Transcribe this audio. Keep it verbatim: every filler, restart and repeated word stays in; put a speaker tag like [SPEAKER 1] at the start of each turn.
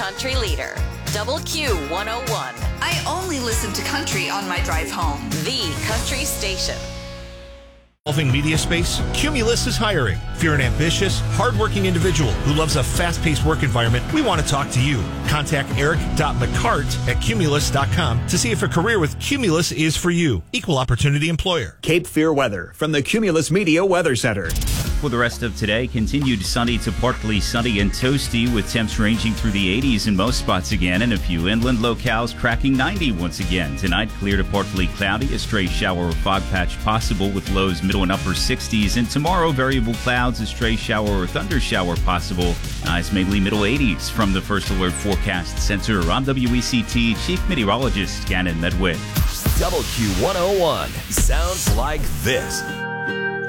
[SPEAKER 1] country leader. Double Q one oh one.
[SPEAKER 2] I only listen to country on my drive home.
[SPEAKER 1] The country station.
[SPEAKER 3] Evolving media space, Cumulus is hiring. If you're an ambitious, hardworking individual who loves a fast-paced work environment, we want to talk to you. Contact eric dot mccart at cumulus dot com to see if a career with Cumulus is for you. Equal opportunity employer.
[SPEAKER 4] Cape Fear weather from the Cumulus Media Weather Center.
[SPEAKER 5] For the rest of today, continued sunny to partly sunny and toasty with temps ranging through the eighties in most spots again, and a few inland locales cracking ninety once again. Tonight, clear to partly cloudy, a stray shower or fog patch possible with lows middle and upper sixties, and tomorrow, variable clouds, a stray shower or thunder shower possible, highs mainly middle eighties. From the First Alert Forecast Center, I'm W E C T Chief Meteorologist Gannon Medwin.
[SPEAKER 6] W Q one oh one sounds like this.